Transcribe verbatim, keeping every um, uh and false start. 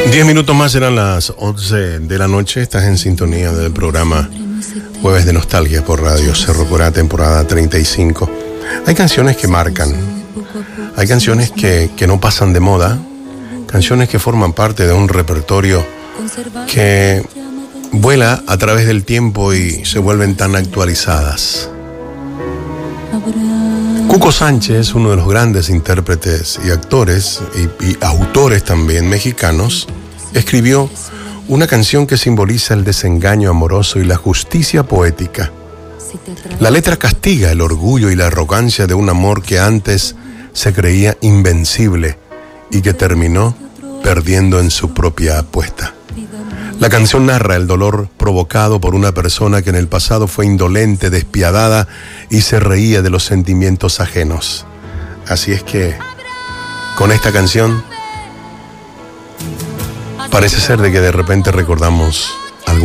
Diez minutos más, serán las once de la noche. Estás en sintonía del programa Jueves de Nostalgia por Radio Cerro Corá, temporada treinta y cinco. Hay canciones que marcan, hay canciones que, que no pasan de moda, canciones que forman parte de un repertorio que vuela a través del tiempo y se vuelven tan actualizadas. Cuco Sánchez, uno de los grandes intérpretes y actores y, y autores también mexicanos, escribió una canción que simboliza el desengaño amoroso y la justicia poética. La letra castiga el orgullo y la arrogancia de un amor que antes se creía invencible y que terminó perdiendo en su propia apuesta. La canción narra el dolor provocado por una persona que en el pasado fue indolente, despiadada y se reía de los sentimientos ajenos. Así es que, con esta canción, parece ser de que de repente recordamos